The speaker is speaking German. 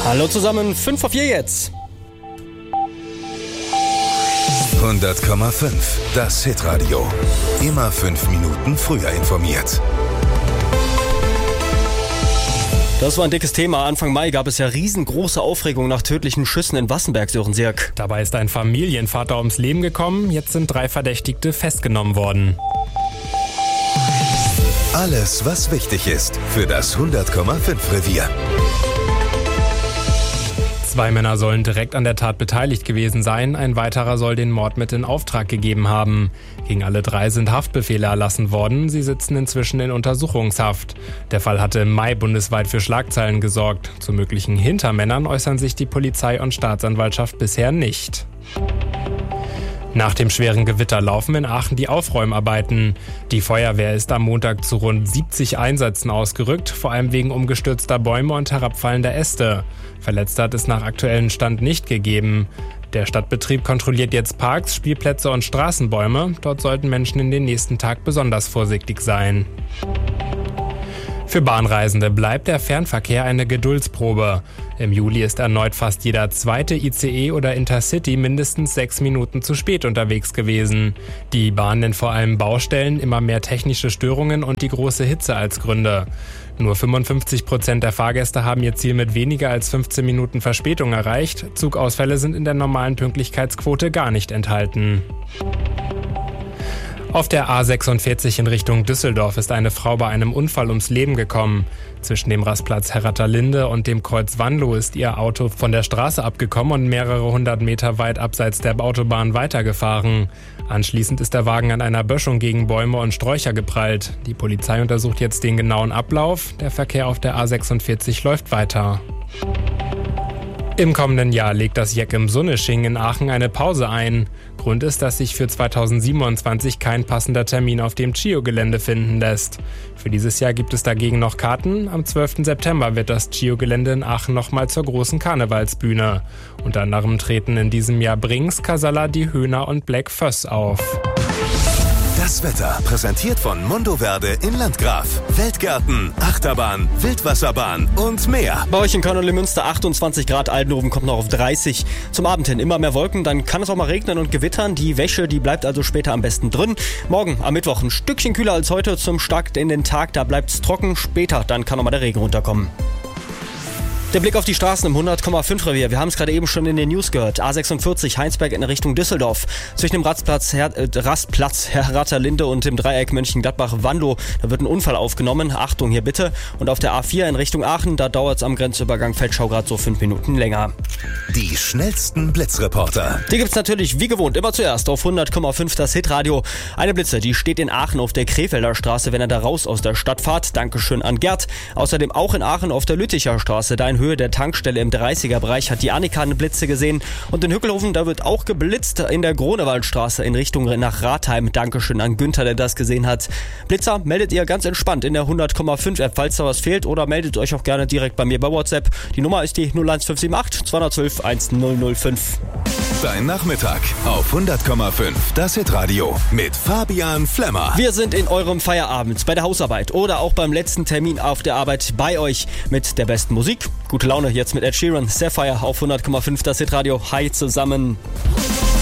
Hallo zusammen, 5 vor 4 jetzt. 100,5, das Hitradio. Immer 5 Minuten früher informiert. Das war ein dickes Thema. Anfang Mai gab es ja riesengroße Aufregung nach tödlichen Schüssen in Wassenberg, Sören Sirk. Dabei ist ein Familienvater ums Leben gekommen. Jetzt sind 3 Verdächtigte festgenommen worden. Alles, was wichtig ist für das 100,5 Revier. 2 Männer sollen direkt an der Tat beteiligt gewesen sein. Ein weiterer soll den Mord mit in Auftrag gegeben haben. Gegen alle 3 sind Haftbefehle erlassen worden. Sie sitzen inzwischen in Untersuchungshaft. Der Fall hatte im Mai bundesweit für Schlagzeilen gesorgt. Zu möglichen Hintermännern äußern sich die Polizei und Staatsanwaltschaft bisher nicht. Nach dem schweren Gewitter laufen in Aachen die Aufräumarbeiten. Die Feuerwehr ist am Montag zu rund 70 Einsätzen ausgerückt, vor allem wegen umgestürzter Bäume und herabfallender Äste. Verletzte hat es nach aktuellem Stand nicht gegeben. Der Stadtbetrieb kontrolliert jetzt Parks, Spielplätze und Straßenbäume. Dort sollten Menschen in den nächsten Tagen besonders vorsichtig sein. Für Bahnreisende bleibt der Fernverkehr eine Geduldsprobe. Im Juli ist erneut fast jeder zweite ICE oder Intercity mindestens 6 Minuten zu spät unterwegs gewesen. Die Bahn nennt vor allem Baustellen, immer mehr technische Störungen und die große Hitze als Gründe. Nur 55% der Fahrgäste haben ihr Ziel mit weniger als 15 Minuten Verspätung erreicht. Zugausfälle sind in der normalen Pünktlichkeitsquote gar nicht enthalten. Auf der A46 in Richtung Düsseldorf ist eine Frau bei einem Unfall ums Leben gekommen. Zwischen dem Rastplatz Herrathalinde und dem Kreuz Wanlo ist ihr Auto von der Straße abgekommen und mehrere 100 Meter weit abseits der Autobahn weitergefahren. Anschließend ist der Wagen an einer Böschung gegen Bäume und Sträucher geprallt. Die Polizei untersucht jetzt den genauen Ablauf. Der Verkehr auf der A46 läuft weiter. Im kommenden Jahr legt das Jeck im Sunnesching in Aachen eine Pause ein. Grund ist, dass sich für 2027 kein passender Termin auf dem CHIO-Gelände finden lässt. Für dieses Jahr gibt es dagegen noch Karten. Am 12. September wird das CHIO-Gelände in Aachen nochmal zur großen Karnevalsbühne. Unter anderem treten in diesem Jahr Brings, Casalla, Die Höhner und Black Föss auf. Das Wetter präsentiert von Mondoverde in Landgraf. Feldgärten, Achterbahn, Wildwasserbahn und mehr. Bei euch in Köln-Münster 28 Grad, Altenhoven kommt noch auf 30. Zum Abend hin immer mehr Wolken, dann kann es auch mal regnen und gewittern. Die Wäsche, die bleibt also später am besten drin. Morgen am Mittwoch ein Stückchen kühler als heute zum Start in den Tag. Da bleibt es trocken. Später, dann kann auch mal der Regen runterkommen. Der Blick auf die Straßen im 100,5 Revier. Wir haben es gerade eben schon in den News gehört. A46 Heinsberg in Richtung Düsseldorf. Zwischen dem Rastplatz Herrathalinde und dem Dreieck Mönchengladbach-Wanlo. Da wird ein Unfall aufgenommen. Achtung hier bitte. Und auf der A4 in Richtung Aachen, da dauert es am Grenzübergang Feldschau gerade so 5 Minuten länger. Die schnellsten Blitzreporter. Die gibt's natürlich wie gewohnt immer zuerst auf 100,5 das Hitradio. Eine Blitze, die steht in Aachen auf der Krefelder Straße, wenn ihr da raus aus der Stadt fahrt. Dankeschön an Gerd. Außerdem auch in Aachen auf der Lütticher Straße, da in Höhe der Tankstelle im 30er-Bereich hat die Annika eine Blitze gesehen. Und in Hückelhofen, da wird auch geblitzt in der Grunewaldstraße in Richtung nach Rathheim. Dankeschön an Günther, der das gesehen hat. Blitzer meldet ihr ganz entspannt in der 100,5 App, falls da was fehlt, oder meldet euch auch gerne direkt bei mir bei WhatsApp. Die Nummer ist die 01578 212 1005. Dein Nachmittag auf 100,5 das Hitradio mit Fabian Flemmer. Wir sind in eurem Feierabend, bei der Hausarbeit oder auch beim letzten Termin auf der Arbeit bei euch mit der besten Musik. Gute Laune jetzt mit Ed Sheeran, Sapphire auf 100,5 das Hitradio. Hi zusammen.